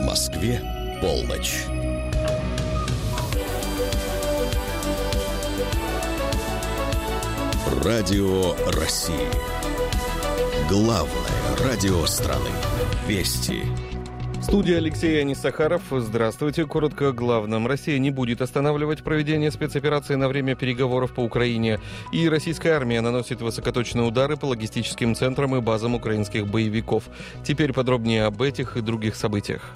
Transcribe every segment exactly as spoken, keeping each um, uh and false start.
Москве полночь. Радио России. Главное радио страны. Вести. Студия Алексей Анис-Сахаров. Здравствуйте. Коротко о главном. Россия не будет останавливать проведение спецоперации на время переговоров по Украине. И российская армия наносит высокоточные удары по логистическим центрам и базам украинских боевиков. Теперь подробнее об этих и других событиях.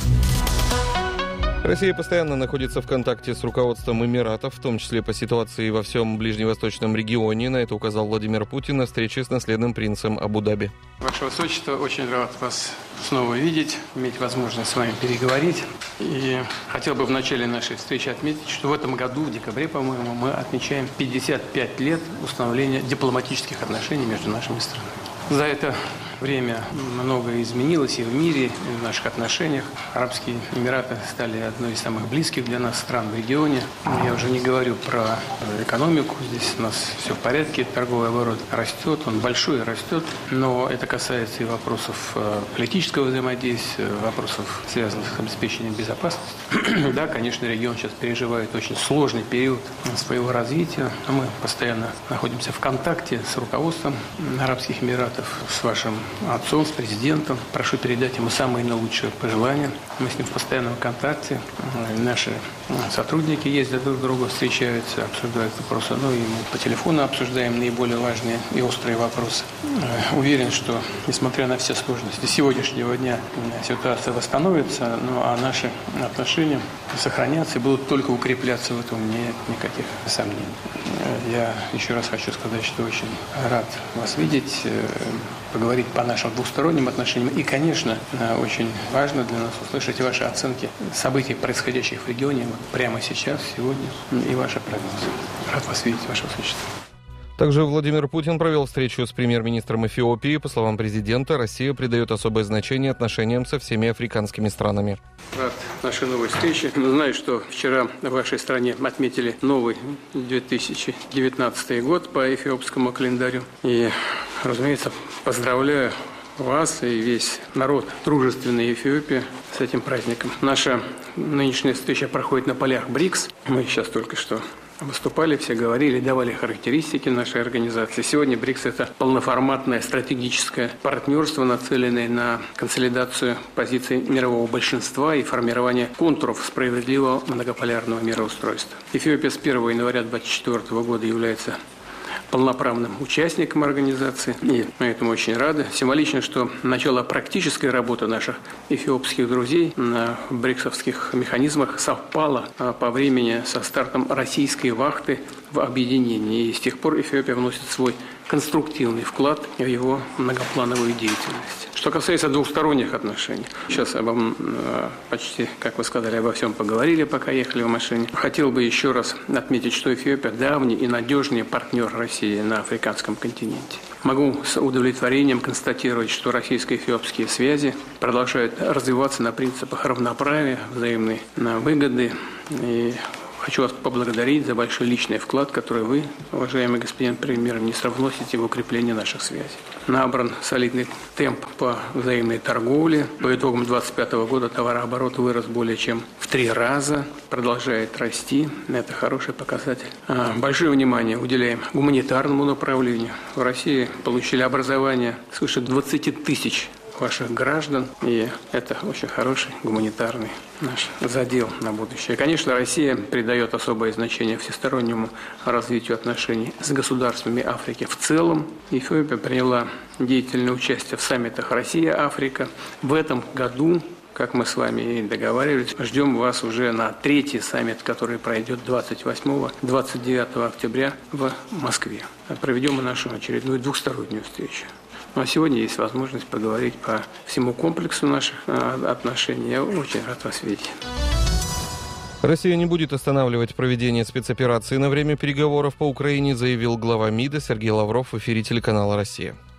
Россия постоянно находится в контакте с руководством Эмиратов, в том числе по ситуации во всем ближневосточном регионе. На это указал Владимир Путин на встрече с наследным принцем Абу-Даби. Ваше Высочество, очень рад вас снова видеть, иметь возможность с вами переговорить. И хотел бы в начале нашей встречи отметить, что в этом году, в декабре, по-моему, мы отмечаем пятьдесят пять лет установления дипломатических отношений между нашими странами. За это время многое изменилось и в мире, и в наших отношениях. Арабские Эмираты стали одной из самых близких для нас стран в регионе. Я уже не говорю про экономику. Здесь у нас все в порядке. Торговый оборот растет, он большой и растет. Но это касается и вопросов политического взаимодействия, вопросов, связанных с обеспечением безопасности. Да, конечно, регион сейчас переживает очень сложный период своего развития. Мы постоянно находимся в контакте с руководством Арабских Эмиратов, с вашим отцом, с президентом. Прошу передать ему самые наилучшие пожелания. Мы с ним в постоянном контакте. Наши сотрудники ездят друг к другу, встречаются, обсуждают вопросы. Ну и мы по телефону обсуждаем наиболее важные и острые вопросы. Уверен, что, несмотря на все сложности сегодняшнего дня, ситуация восстановится, ну а наши отношения сохранятся и будут только укрепляться, в этом нет никаких сомнений. Я еще раз хочу сказать, что очень рад вас видеть, поговорить по нашим двусторонним отношениям. И, конечно, очень важно для нас услышать ваши оценки событий, происходящих в регионе вот прямо сейчас, сегодня, и ваши прогнозы. Рад вас видеть, Ваше Высочество. Также Владимир Путин провел встречу с премьер-министром Эфиопии. По словам президента, Россия придает особое значение отношениям со всеми африканскими странами. Рад нашей новой встрече. Знаю, что вчера в вашей стране отметили новый две тысячи девятнадцатый год по эфиопскому календарю. И, разумеется, поздравляю вас и весь народ дружественной Эфиопии с этим праздником. Наша нынешняя встреча проходит на полях БРИКС. Мы сейчас только что выступали, все говорили, давали характеристики нашей организации. Сегодня БРИКС – это полноформатное стратегическое партнерство, нацеленное на консолидацию позиций мирового большинства и формирование контуров справедливого многополярного мироустройства. Эфиопия с первого января две тысячи двадцать четвёртого года является полноправным участником организации, и мы этому очень рады. Символично, что начало практической работы наших эфиопских друзей на бриксовских механизмах совпало по времени со стартом российской вахты в объединении. И с тех пор Эфиопия вносит свой конструктивный вклад в его многоплановую деятельность. Что касается двухсторонних отношений, сейчас обо, почти, как вы сказали, обо всем поговорили, пока ехали в машине. Хотел бы еще раз отметить, что Эфиопия давний и надежный партнер России на африканском континенте. Могу с удовлетворением констатировать, что российско-эфиопские связи продолжают развиваться на принципах равноправия, взаимной выгоды. И хочу вас поблагодарить за большой личный вклад, который вы, уважаемый господин премьер-министр, вносите в укрепление наших связей. Набран солидный темп по взаимной торговле. По итогам две тысячи двадцать пятого года товарооборот вырос более чем в три раза, продолжает расти. Это хороший показатель. Большое внимание уделяем гуманитарному направлению. В России получили образование свыше двадцати тысяч ваших граждан, и это очень хороший гуманитарный наш задел на будущее. Конечно, Россия придает особое значение всестороннему развитию отношений с государствами Африки в целом. Эфиопия приняла деятельное участие в саммитах Россия-Африка. В этом году, как мы с вами и договаривались, ждем вас уже на третий саммит, который пройдет двадцать восьмого — двадцать девятого октября в Москве. Проведем мы нашу очередную двухстороннюю встречу. Ну а сегодня есть возможность поговорить по всему комплексу наших отношений. Я очень рад вас видеть. Россия не будет останавливать проведение спецоперации на время переговоров по Украине, заявил глава МИДа Сергей Лавров в эфире телеканала «Россия».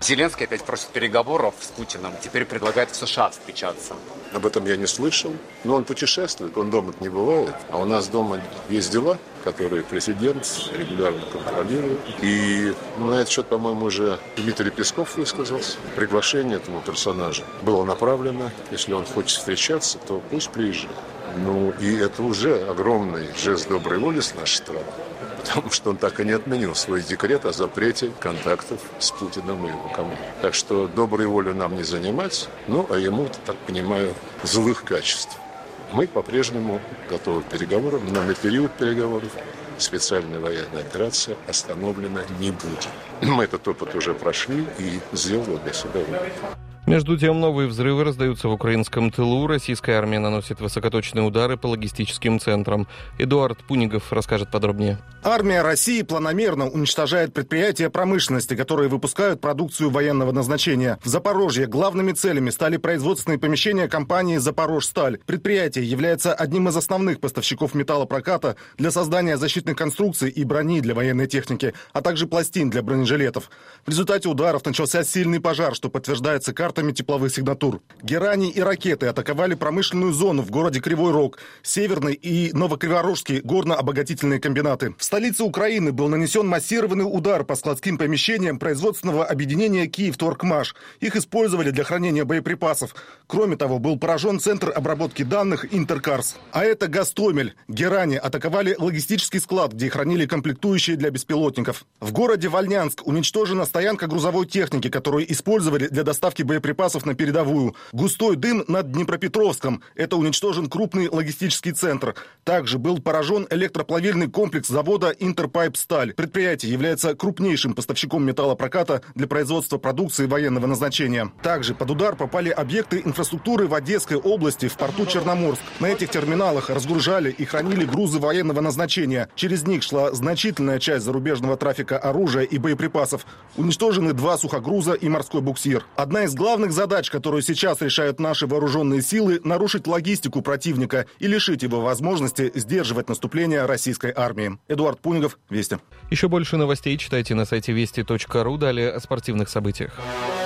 Зеленский опять просит переговоров с Путиным, теперь предлагает в США встречаться. Об этом я не слышал, но он путешествует, он дома не бывает, а у нас дома есть дела, которые президент регулярно контролирует. И на этот счет, по-моему, уже Дмитрий Песков высказался. Приглашение этому персонажу было направлено. Если он хочет встречаться, то пусть приезжает. Ну, и это уже огромный жест доброй воли с нашей стороны, потому что он так и не отменил свой декрет о запрете контактов с Путиным и его командой. Так что доброй волю нам не занимать, ну, а ему, так понимаю, злых качеств. Мы по-прежнему готовы к переговорам, но на период переговоров специальная военная операция остановлена не будет. Мы этот опыт уже прошли и сделали для себя вывод. Между тем, новые взрывы раздаются в украинском тылу. Российская армия наносит высокоточные удары по логистическим центрам. Эдуард Пунигов расскажет подробнее. Армия России планомерно уничтожает предприятия промышленности, которые выпускают продукцию военного назначения. В Запорожье главными целями стали производственные помещения компании «Запорожсталь». Предприятие является одним из основных поставщиков металлопроката для создания защитных конструкций и брони для военной техники, а также пластин для бронежилетов. В результате ударов начался сильный пожар, что подтверждается картами тепловых сигнатур. Герани и ракеты атаковали промышленную зону в городе Кривой Рог, Северный и Новокриворожский горно-обогатительные комбинаты. В столице Украины был нанесен массированный удар по складским помещениям производственного объединения «Киевторгмаш». Их использовали для хранения боеприпасов. Кроме того, был поражен центр обработки данных «Интеркарс». А это Гастомель. Герани атаковали логистический склад, где хранили комплектующие для беспилотников. В городе Вольнянск уничтожена стоянка грузовой техники, которую использовали для доставки боеприпасов припасов на передовую. Густой дым над Днепропетровском. Это уничтожен крупный логистический центр. Также был поражен электроплавильный комплекс завода «Интерпайп-Сталь». Предприятие является крупнейшим поставщиком металлопроката для производства продукции военного назначения. Также под удар попали объекты инфраструктуры в Одесской области, в порту Черноморск. На этих терминалах разгружали и хранили грузы военного назначения. Через них шла значительная часть зарубежного трафика оружия и боеприпасов. Уничтожены два сухогруза и морской буксир. Одна из главных Главных задач, которую сейчас решают наши вооруженные силы, нарушить логистику противника и лишить его возможности сдерживать наступление российской армии. Эдуард Пунигов, Вести. Еще больше новостей читайте на сайте вести точка ру. Далее о спортивных событиях.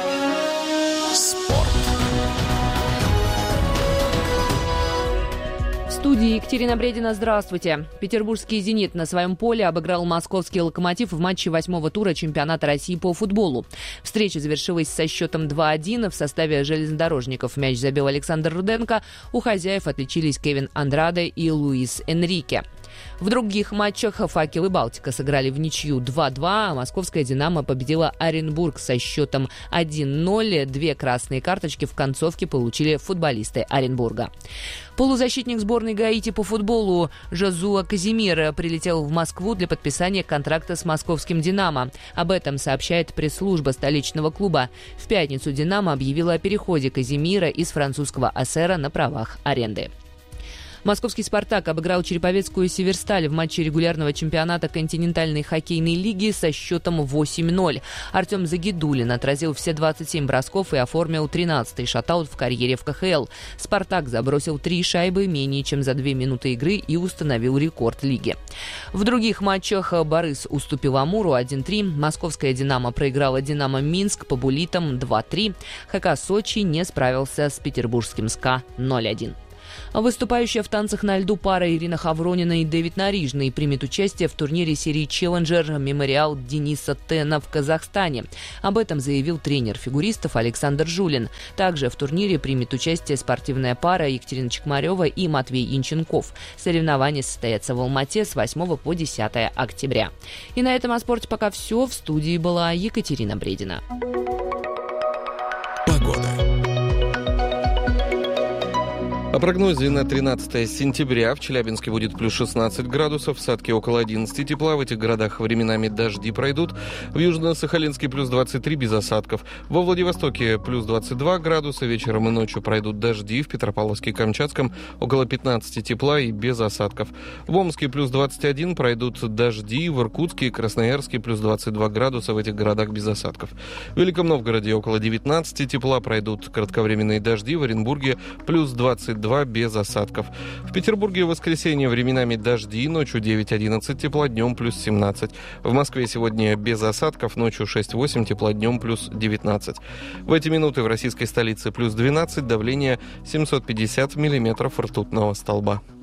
Спорт. В студии Екатерина Бредина. Здравствуйте. Петербургский «Зенит» на своем поле обыграл московский «Локомотив» в матче восьмого тура чемпионата России по футболу. Встреча завершилась со счетом два один. В составе железнодорожников мяч забил Александр Руденко. У хозяев отличились Кевин Андраде и Луис Энрике. В других матчах «Факел» и «Балтика» сыграли в ничью два-два, а московская «Динамо» победила Оренбург со счетом один ноль. Две красные карточки в концовке получили футболисты Оренбурга. Полузащитник сборной Гаити по футболу Жозуа Казимир прилетел в Москву для подписания контракта с московским «Динамо». Об этом сообщает пресс-служба столичного клуба. В пятницу «Динамо» объявила о переходе Казимира из французского «Ассера» на правах аренды. Московский «Спартак» обыграл череповецкую «Северсталь» в матче регулярного чемпионата континентальной хоккейной лиги со счетом восемь ноль. Артем Загидулин отразил все двадцать семь бросков и оформил тринадцатый шатаут в карьере в ка ха эл. «Спартак» забросил три шайбы менее чем за две минуты игры и установил рекорд лиги. В других матчах Борис уступил Амуру один три. Московская «Динамо» проиграла «Динамо Минск» по буллитам два три. ха ка Сочи не справился с петербургским СКА ноль один. Выступающая в танцах на льду пара Ирина Хавронина и Дэвид Нарижный примет участие в турнире серии «Челленджер» «Мемориал Дениса Тена» в Казахстане. Об этом заявил тренер фигуристов Александр Жулин. Также в турнире примет участие спортивная пара Екатерина Чекмарева и Матвей Янченков. Соревнования состоятся в Алмате с восьмого по десятое октября. И на этом о спорте пока все. В студии была Екатерина Бредина. Погода. О прогнозе на тринадцатое сентября. В Челябинске будет плюс шестнадцать градусов, в Сатке около одиннадцати тепла. В этих городах временами дожди пройдут. В Южно-Сахалинске плюс двадцать три без осадков. Во Владивостоке плюс двадцать два градуса. Вечером и ночью пройдут дожди. В Петропавловске и Камчатском около пятнадцати тепла и без осадков. В Омске плюс двадцать один пройдут дожди. В Иркутске и Красноярске плюс двадцать два градуса. В этих городах без осадков. В Великом Новгороде около девятнадцати тепла пройдут кратковременные дожди. В Оренбурге плюс двадцать двадцать два без осадков. В Петербурге в воскресенье временами дожди, ночью девять-одиннадцать тепла, днем плюс семнадцать. В Москве сегодня без осадков, ночью шесть-восемь тепла, днем плюс девятнадцать. В эти минуты в российской столице плюс двенадцать, давление семьсот пятьдесят миллиметров ртутного столба.